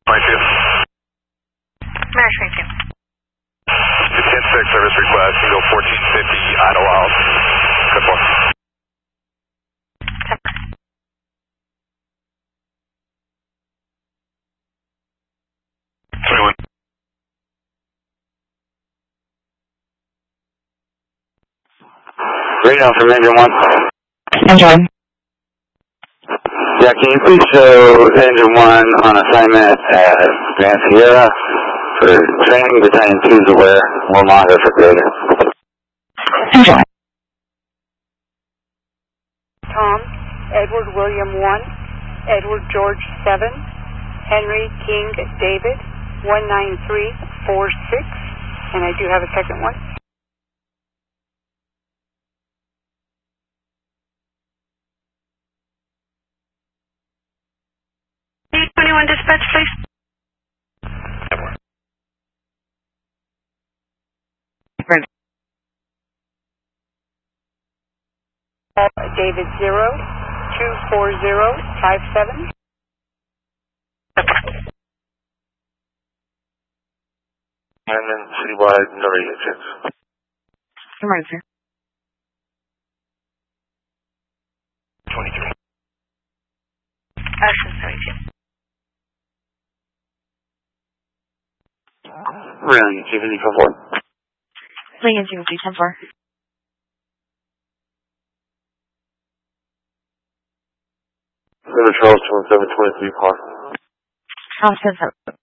22. Mesh, thank you. 10-6 service request, you go 1450 idle out. Good one. Radar from Engine 1. Engine. Yeah, can you please show Engine 1 on assignment at Grand Sierra for training battalion 2's aware, we'll monitor for greater. Engine. Tom, Edward William 1, Edward George 7, Henry King David 19346, and I do have a second one. 821 dispatch, please. David 024057. And then citywide, no radio checks. Emergency. 23. Action 72. Brilliant, Chief, any come forward? Lee and Chief, 10-4. River Charles 2723 car. Charles 10-7.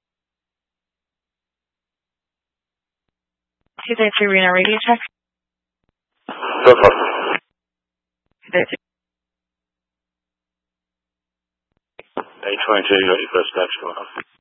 233 Reno radio check. So far. 232. 822, you got your first batch going on.